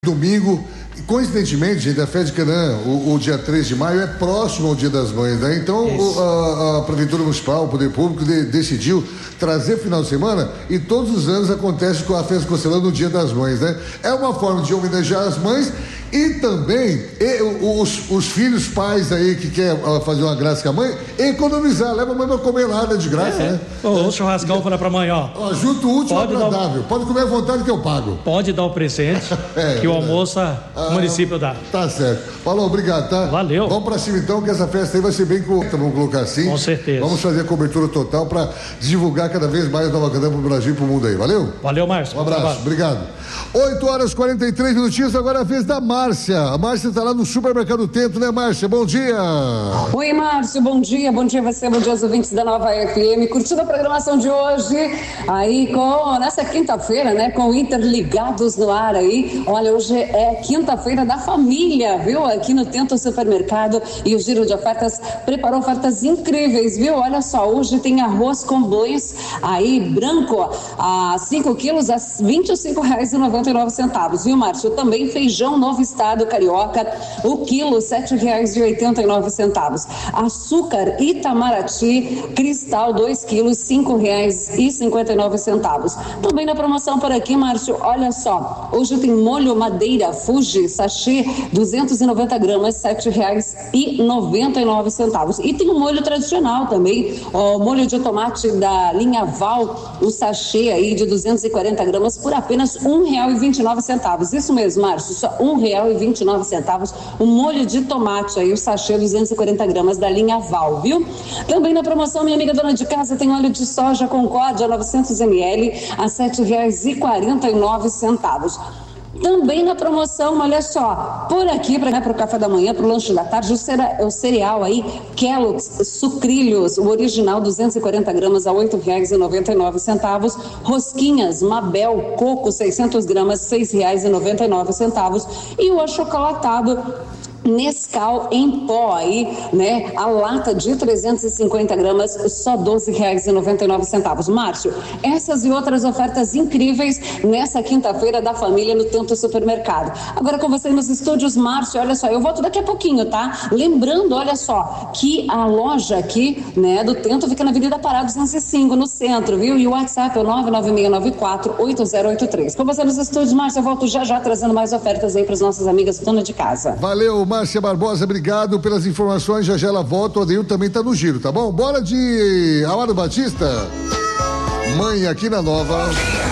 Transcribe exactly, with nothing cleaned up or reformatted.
Domingo, coincidentemente, gente, a Fé de Canaã, o, o dia três de maio é próximo ao Dia das Mães, né? Então o, a, a Prefeitura Municipal, o Poder Público de, decidiu trazer final de semana e todos os anos acontece com a Festa Costelã no Dia das Mães, né? É uma forma de homenagear as mães e também e, os, os filhos, pais aí que quer uh, fazer uma graça com a mãe, economizar, leva a mãe pra comer nada de graça, é, né? O é. churrascão para amanhã, ó. ó junto o último pode agradável, dar... pode comer à vontade que eu pago. Pode dar o presente é, que o almoço ah, o município dá. Tá certo. Falou, obrigado, tá? Valeu. Vamos pra cima então, que essa festa aí vai ser bem correta, vamos colocar assim. Com certeza. Vamos fazer a cobertura total pra divulgar cada vez mais Nova Canaã pro Brasil e pro mundo aí, valeu? Valeu, Márcio. Um abraço, obrigado. oito horas e quarenta e três minutinhos, agora é a vez da Márcia. A Márcia tá lá no Supermercado Tento, né, Márcia? Bom dia. Oi, Márcio, bom dia, bom dia a você, bom dia aos ouvintes da Nova F M, curtindo a programação de hoje, aí com, nessa quinta-feira, né, com Interligados no ar aí, olha, hoje é quinta-feira da família, viu, aqui no Tento Supermercado, e o Giro de Ofertas preparou ofertas incríveis, viu, olha só, hoje tem arroz com bois aí, branco, a cinco quilos, a vinte e cinco reais e noventa e nove centavos, viu, Márcio? Também feijão Novo Estado Carioca, o quilo, sete reais e oitenta e nove centavos. Açúcar Itamaraty Cristal, dois quilos, cinco reais e cinquenta e nove centavos. Também na promoção por aqui, Márcio, olha só, hoje tem molho Madeira Fuji, sachê, duzentos e noventa gramas, sete reais e noventa e nove centavos. E tem o molho tradicional também, o molho de tomate da linha Val, o sachê aí de duzentos e quarenta gramas por apenas um real e vinte e nove centavos. Isso mesmo, Márcio, só um real e vinte e nove centavos. O molho de tomate aí, o sachê duzentos e quarenta gramas da linha Val, viu? Também na promoção, minha amiga dona de casa, tem óleo de soja Concórdia novecentos mililitros a sete reais e quarenta e nove centavos. Também na promoção, olha só, por aqui, para né, o café da manhã, para o lanche da tarde, o, cera, o cereal aí, Kellogg's Sucrilhos, o original, duzentos e quarenta gramas a oito reais e noventa e nove centavos. Rosquinhas Mabel Coco, seiscentas gramas, seis reais e noventa e nove centavos. E o achocolatado Nescau em pó aí, né? A lata de trezentos e cinquenta gramas, só doze reais e noventa e nove centavos. Márcio, essas e outras ofertas incríveis nessa quinta-feira da família no Tento Supermercado. Agora com você nos estúdios, Márcio, olha só, eu volto daqui a pouquinho, tá? Lembrando, olha só, que a loja aqui, né, do Tento fica na Avenida Pará duzentos e cinco, no centro, viu? E o WhatsApp é o nove nove seis nove quatro oito zero oito três. Com você nos estúdios, Márcio, eu volto já já trazendo mais ofertas aí para as nossas amigas donas de casa. Valeu, Márcia Barbosa, obrigado pelas informações, já já ela volta, o Adeildo também tá no giro, tá bom? Bora de Amado Batista, mãe aqui na Nova.